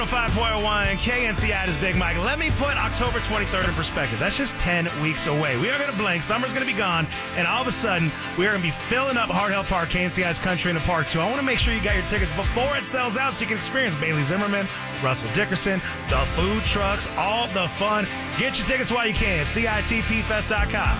5.1 KNCI is Big Mike. Let me put October 23rd in perspective. That's just 10 weeks away. We are going to blink. Summer's going to be gone. And all of a sudden, we are going to be filling up Hard Hill Park, KNCI's Country in the Park, too. I want to make sure you got your tickets before it sells out so you can experience Bailey Zimmerman, Russell Dickerson, the food trucks, all the fun. Get your tickets while you can. CITPfest.com.